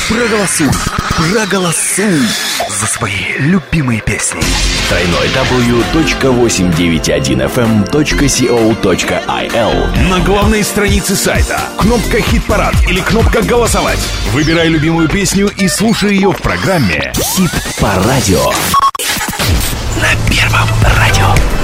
Проголосуй, проголосуй за свои любимые песни. www.891fm.co.il. На главной странице сайта кнопка «Хит-парад» или кнопка «Голосовать». Выбирай любимую песню и слушай ее в программе «Хит по радио» на Первом радио.